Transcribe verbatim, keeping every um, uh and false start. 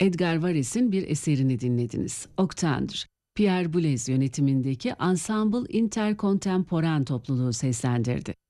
Edgar Varèse'in bir eserini dinlediniz. Octandre, Pierre Boulez yönetimindeki Ensemble Intercontemporain topluluğu seslendirdi.